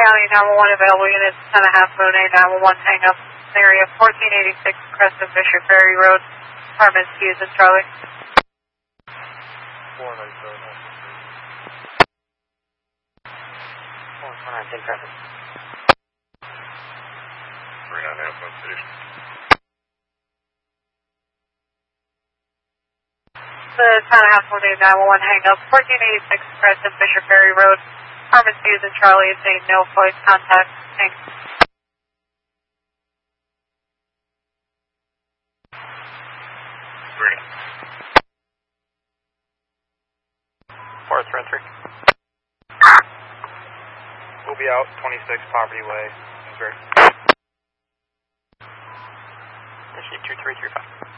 County 911 available units 10.5 Moon A 911 hang up area 1486 Crescent Bishop Ferry Road, apartments Hughes and Charlie. 419 Crescent. 398 Station. The 10.5 Moon A 911 hang up 1486 Crescent Bishop Ferry Road, apartments Hughes and Charlie. It's a no voice contact. Thanks. Forest Run 3. We'll be out 26 Poverty Way, Missouri. Issue 2335.